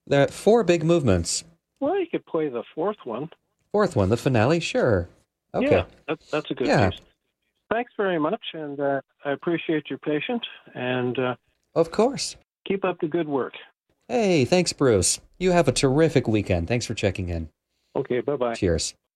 There are four big movements. Well, you could play the fourth one. Fourth one, the finale, sure. Yeah, Okay. that's a good Yeah, piece. Thanks very much, and I appreciate your patience, and of course. keep up the good work. Hey, thanks, Bruce. You have a terrific weekend. Thanks for checking in. Okay, bye-bye. Cheers.